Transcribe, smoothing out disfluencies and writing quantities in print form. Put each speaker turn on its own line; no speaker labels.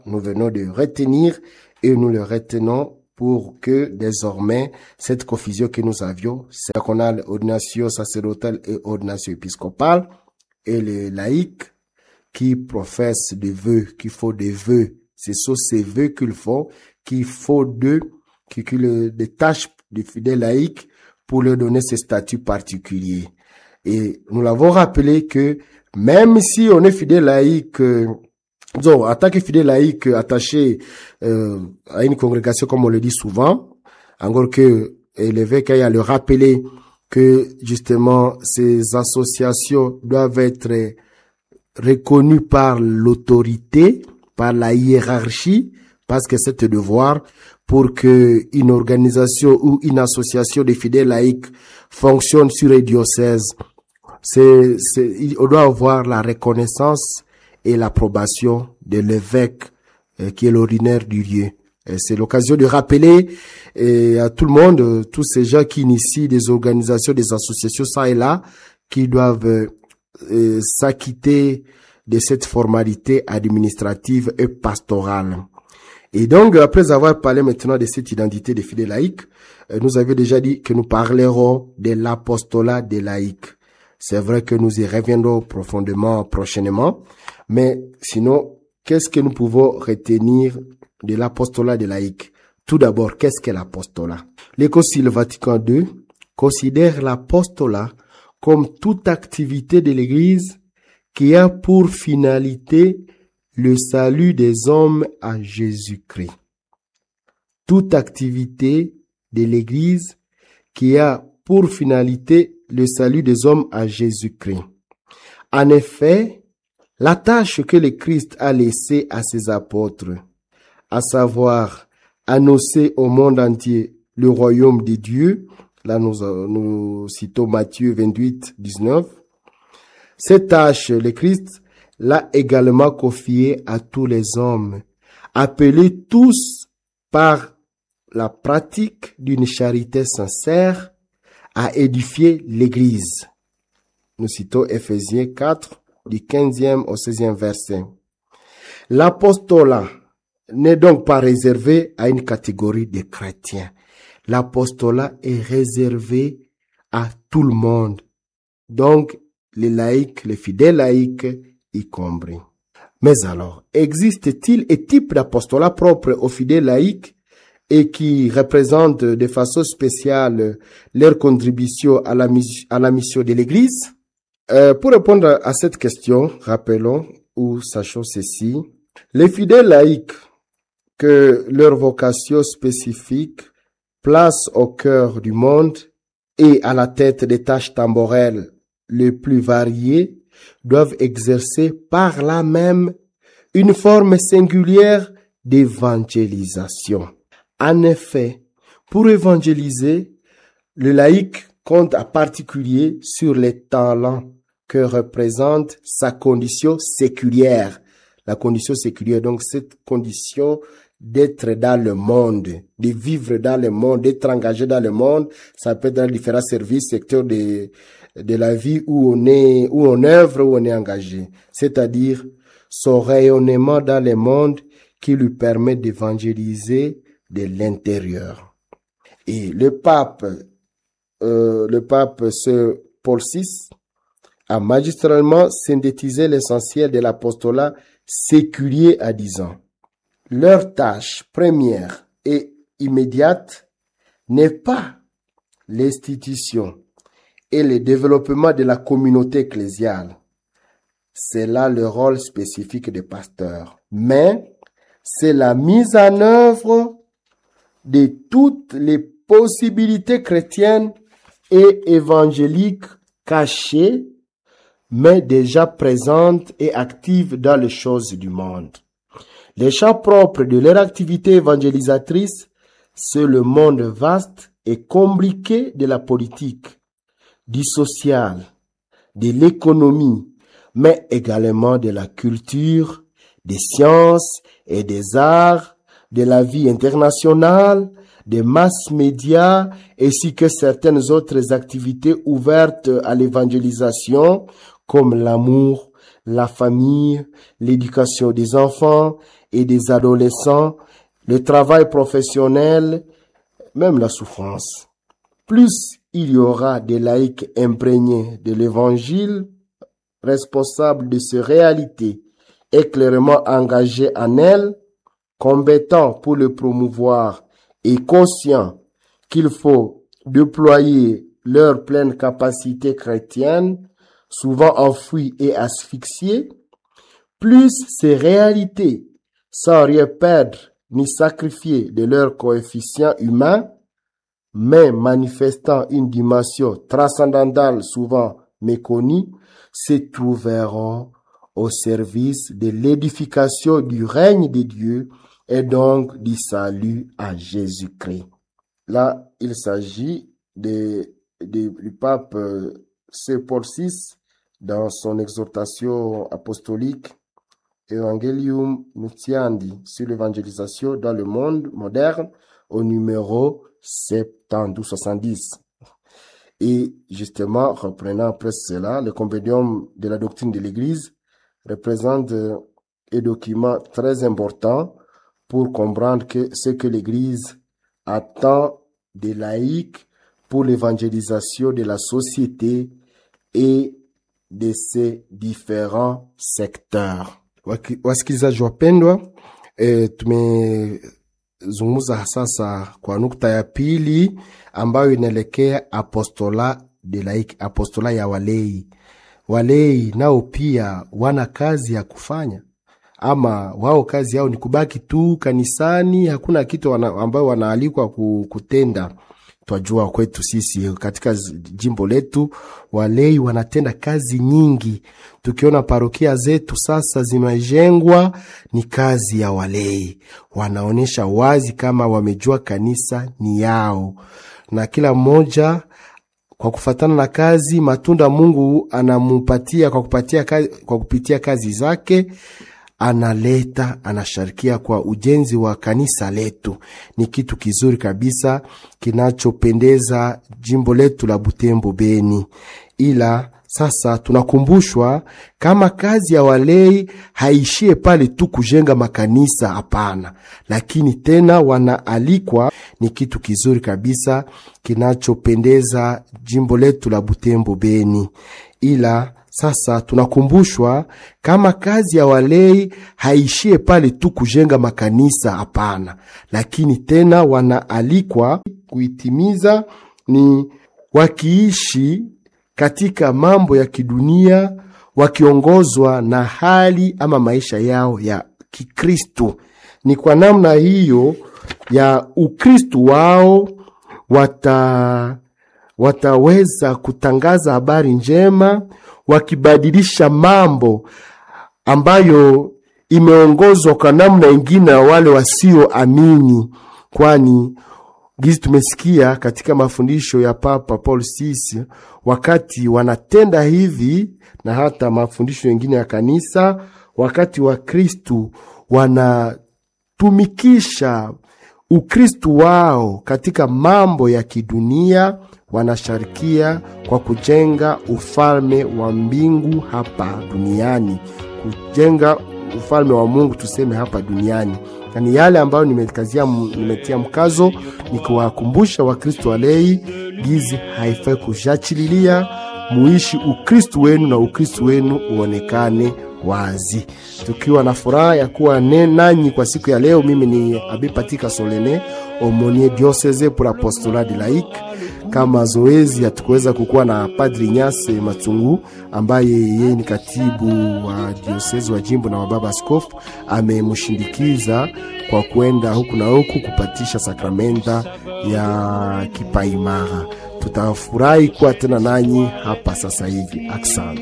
nous venons de retenir et nous le retenons pour que désormais, cette confusion que nous avions, c'est qu'on a l'ordination sacerdotale et ordination épiscopale, et les laïcs qui professent des vœux, qui font des vœux. C'est sur ces vœux qu'ils font, qu'il faut des tâches de fidèles laïcs pour leur donner ce statut particulier. Et nous l'avons rappelé que même si on est fidèle laïque, en tant que fidèle laïque attaché à une congrégation, comme on le dit souvent, encore que l'évêque a le rappeler que justement ces associations doivent être reconnues par l'autorité, par la hiérarchie, parce que c'est un devoir pour que une organisation ou une association de fidèles laïcs fonctionne sur un diocèse. On doit avoir la reconnaissance et l'approbation de l'évêque qui est l'ordinaire du lieu. Et c'est l'occasion de rappeler à tout le monde, tous ces gens qui initient des organisations, des associations, ça et là, qui doivent s'acquitter de cette formalité administrative et pastorale. Et donc, après avoir parlé maintenant de cette identité des fidèles laïcs, nous avions déjà dit que nous parlerons de l'apostolat des laïcs. C'est vrai que nous y reviendrons profondément prochainement, mais sinon, qu'est-ce que nous pouvons retenir de l'apostolat des laïcs? Tout d'abord, qu'est-ce qu'est l'apostolat? Le Concile Vatican II considère l'apostolat comme toute activité de l'Église qui a pour finalité le salut des hommes à Jésus-Christ. Toute activité de l'Église qui a pour finalité le salut des hommes à Jésus-Christ. En effet, la tâche que le Christ a laissée à ses apôtres, à savoir annoncer au monde entier le royaume de Dieu, là nous citons Matthieu 28, 19, cette tâche, le Christ l'a également confiée à tous les hommes, appelés tous par la pratique d'une charité sincère à édifier l'Église. Nous citons Ephésiens 4, du 15e au 16e verset. L'apostolat n'est donc pas réservé à une catégorie de chrétiens. L'apostolat est réservé à tout le monde. Donc, les laïcs, les fidèles laïcs, y compris. Mais alors, existe-t-il un type d'apostolat propre aux fidèles laïcs et qui représente de façon spéciale leur contribution à la mission de l'Église? Pour répondre à cette question, rappelons ou sachons ceci, les fidèles laïcs que leur vocation spécifique place au cœur du monde et à la tête des tâches temporelles les plus variées doivent exercer par là même une forme singulière d'évangélisation. En effet, pour évangéliser, le laïc compte en particulier sur les talents que représente sa condition séculière. La condition séculière, donc cette condition d'être dans le monde, de vivre dans le monde, d'être engagé dans le monde, ça peut être dans différents services, secteurs de la vie où on œuvre, où on est engagé. C'est-à-dire son rayonnement dans le monde qui lui permet d'évangéliser de l'intérieur. Et le pape Sir Paul VI a magistralement synthétisé l'essentiel de l'apostolat séculier en disant: leur tâche première et immédiate n'est pas l'institution et le développement de la communauté ecclésiale. C'est là le rôle spécifique des pasteurs. Mais c'est la mise en œuvre de toutes les possibilités chrétiennes et évangéliques cachées, mais déjà présentes et actives dans les choses du monde. Les champs propres de leur activité évangélisatrice, c'est le monde vaste et compliqué de la politique, du social, de l'économie, mais également de la culture, des sciences et des arts, de la vie internationale, des masses médias, ainsi que certaines autres activités ouvertes à l'évangélisation, comme l'amour, la famille, l'éducation des enfants et des adolescents, le travail professionnel, même la souffrance. Plus il y aura des laïcs imprégnés de l'évangile, responsables de ces réalités et clairement engagés en elles, compétents pour le promouvoir et conscients qu'il faut déployer leur pleine capacité chrétienne, souvent enfouie et asphyxiée, plus ces réalités, sans rien perdre ni sacrifier de leur coefficient humain, mais manifestant une dimension transcendantale souvent méconnue, se trouveront au service de l'édification du règne de Dieu et donc du salut à Jésus-Christ. Là, il s'agit du pape Saint Paul VI dans son exhortation apostolique Evangelium Nuntiandi sur l'évangélisation dans le monde moderne au numéro 72-70. Et justement, reprenant après cela, le compendium de la doctrine de l'Église représente un document très important pour comprendre ce que l'Église attend des laïcs pour l'évangélisation de la société et de ses différents secteurs. Wasikilizaji wapendwa, tumezungumza sasa kwa nukta ya pili ambayo inaelekea apostola de laiki, apostola ya walei. Walei nao pia wana kazi ya kufanya, ama wao kazi yao ni kubaki tu kanisani, hakuna kitu ambayo wanaalikwa kutenda. Twajua kwetu sisi katika jimbo letu walei wanatenda kazi nyingi. Tukiona parokia zetu sasa zimejengwa, ni kazi ya walei. Wanaonesha wazi kama wamejua kanisa ni yao, na kila mmoja kwa kufatana na kazi matunda Mungu anamupatia kwa kupitia kazi zake, anasharikia kwa ujenzi wa kanisa letu. Ni kitu kizuri kabisa kinachopendeza jimbo letu la Butembo Beni. Ila sasa tunakumbushwa kama kazi ya walei haishie pale tu kujenga makanisa, hapana, lakini tena wanaalikwa. Ni kitu kizuri kabisa kinachopendeza jimbo letu la Butembo Beni. Ila sasa tunakumbushwa kama kazi ya walei haishie pale tu kujenga makanisa, hapana, lakini tena wanaalikwa kuitimiza, ni wakiishi katika mambo ya kidunia, wakiongozwa na hali ama maisha yao ya Kikristo. Ni kwa namna hiyo ya Ukristo wao wataweza kutangaza habari njema, wakibadilisha mambo ambayo imeongozwa kwa namna ingine na wale wasioamini. Kwani gizi tumesikia katika mafundisho ya Papa Paul VI, wakati wanatenda hivi, na hata mafundisho mengine ya kanisa, wakati wa Kristo wanatumikisha Ukristo wao katika mambo ya kidunia, wanasharikia kwa kujenga ufalme wa mbingu hapa duniani, kujenga ufalme wa Mungu tuseme hapa duniani. Yani yale ambayo nimetia mkazo ni kuwakumbusha Wakristo walei gizi haifai kujachililia, muishi Ukristo wenu na Ukristo wenu uonekane wazi. Tukiwa na furaha ya kuwa nanyi kwa siku ya leo, mimi ni Abbé Patrick Solene, aumônier diocese pour l'apostolat de laïque. Kama zoezi hatukuweza kukuwa na Padri Nyase Matsungu ambaye yeye ni katibu wa diocese wa jimbo na wababa askofu, amemshindikiza kwa kwenda huku na huku kupatisha sakramenta ya kipaimara. Tutafurahi kuwa tena nanyi hapa sasa hivi. Asante.